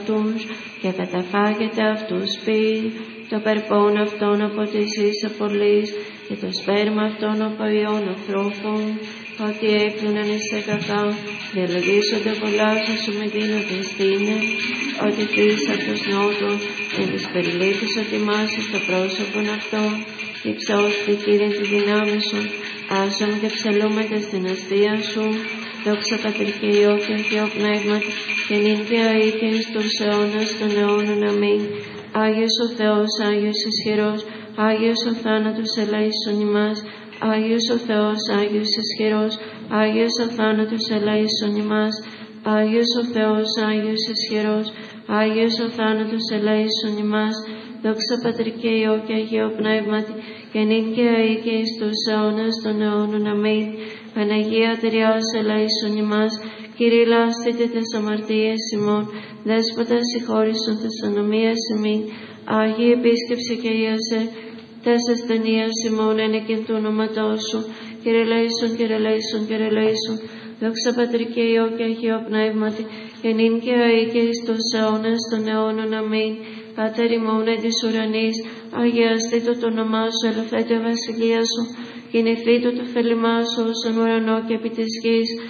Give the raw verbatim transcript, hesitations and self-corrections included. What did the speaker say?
τους και καταφάγεται αυτούς πει, το περπόν αυτών από της εις απολύς και το σπέρμα αυτών από ιών ανθρώπων, ότι έκλειναν εις εκακά, διαλογίζονται πολλά σα σου με δίνονται στήνε, ότι θείς από τους νότων, εν της περιλήπτης οτιμάσεις το πρόσωπον αυτών, υψώστη Κύριε τη δυνάμει σου, άσον και ψαλούμετε στην αστεία σου, δόξα Πατρί και Υιό και Αγίο Πνεύματι, και νυν και αεί και εις τους αιώνας των αιώνων. Αμήν. Άγιος ο Θεός, Άγιος ισχυρός, Άγιος ο θάνατος ελέησον ημάς, Άγιος ο Θεός, Άγιος ισχυρός, Άγιος ο θάνατος ελέησον ημάς, Άγιος ο Θεός, Άγιος ισχυρός, Άγιος ο θάνατος ελέησον ημάς, δόξα Πατρί και Υιό και Αγίο Πνεύματι, και νυν και αεί και εις τους αιώνας των αιώνων. Αμήν. Παναγία Τριάς ελέησον ημάς, Κύριε λάστητε τες αμαρτίες ημών, Δέσποτα συγχώρησον τες ανομίες ημίν, Άγιε επίσκεψε και Ιασέ, τες ασθενείας ημών εν εκειν του ονόματός σου, Κύριε ελέησον, Κύριε ελέησον, Κύριε ελέησον, δόξα Πατρί και Υιό και Αγίο Πνεύματι, και νυν και αεί και εις τους αιώνας των αιώνων. Αμήν. Πάτερ ημών εν της ουρανής, αγιαστήτω το όνομά σου, ελευθέτω η βασιλεία σου, κινηθήτω το θέλημά σου, όσον ουρανό και επί της γης.